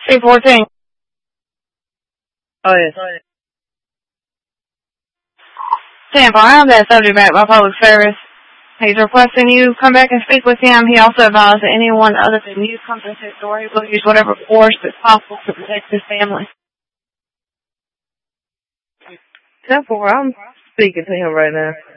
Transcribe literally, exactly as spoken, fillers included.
three fourteen. Oh, yes. Tampa, I have that subject back by public service. He's requesting you come back and speak with him. He also advised that anyone other than you comes into his door, he will use whatever force that's possible to protect his family. Temple, I'm speaking to him right now.